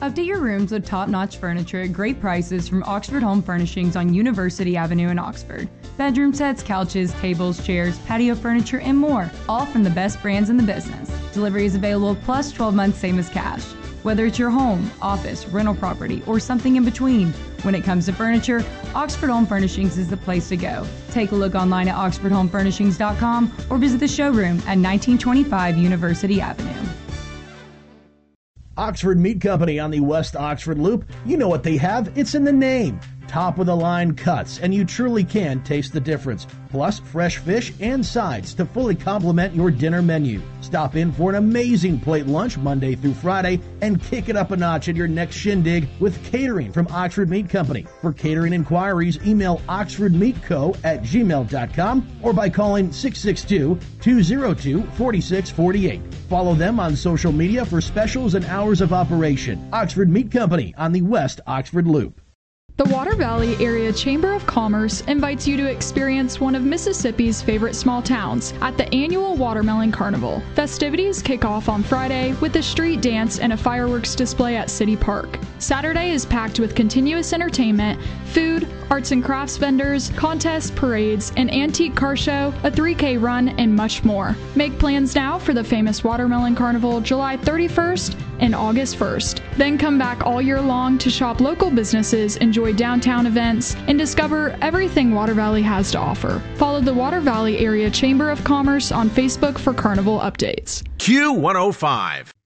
Update your rooms with top-notch furniture at great prices from Oxford Home Furnishings on University Avenue in Oxford. Bedroom sets, couches, tables, chairs, patio furniture, and more, all from the best brands in the business. Delivery is available plus 12 months same as cash. Whether it's your home, office, rental property, or something in between, when it comes to furniture, Oxford Home Furnishings is the place to go. Take a look online at oxfordhomefurnishings.com or visit the showroom at 1925 University Avenue. Oxford Meat Company on the West Oxford Loop. You know what they have. It's in the name. Top-of-the-line cuts, and you truly can taste the difference. Plus, fresh fish and sides to fully complement your dinner menu. Stop in for an amazing plate lunch Monday through Friday and kick it up a notch at your next shindig with catering from Oxford Meat Company. For catering inquiries, email oxfordmeatco@gmail.com or by calling 662-202-4648. Follow them on social media for specials and hours of operation. Oxford Meat Company on the West Oxford Loop. The Water Valley Area Chamber of Commerce invites you to experience one of Mississippi's favorite small towns at the annual Watermelon Carnival. Festivities kick off on Friday with a street dance and a fireworks display at City Park. Saturday is packed with continuous entertainment, food, arts and crafts vendors, contests, parades, an antique car show, a 3K run, and much more. Make plans now for the famous Watermelon Carnival July 31st and August 1st. Then come back all year long to shop local businesses, enjoy downtown events, and discover everything Water Valley has to offer. Follow the Water Valley Area Chamber of Commerce on Facebook for carnival updates. Q105.